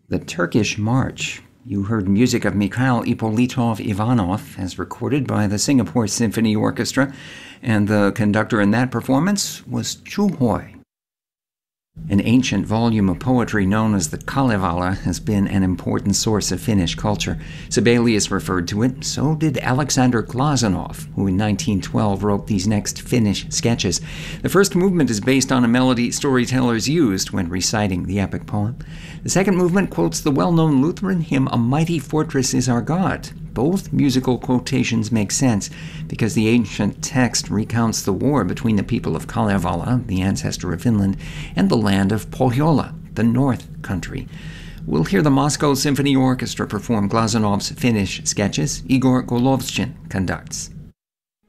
The Turkish March. You heard music of Mikhail Ippolitov Ivanov as recorded by the Singapore Symphony Orchestra, and the conductor in that performance was Chu Hoi. An ancient volume of poetry known as the Kalevala has been an important source of Finnish culture. Sibelius referred to it, so did Alexander Glazunov, who in 1912 wrote these next Finnish sketches. The first movement is based on a melody storytellers used when reciting the epic poem. The second movement quotes the well-known Lutheran hymn, "A Mighty Fortress is Our God." Both musical quotations make sense because the ancient text recounts the war between the people of Kalevala, the ancestor of Finland, and the land of Pohjola, the North Country. We'll hear the Moscow Symphony Orchestra perform Glazunov's Finnish sketches. Igor Golovshin conducts.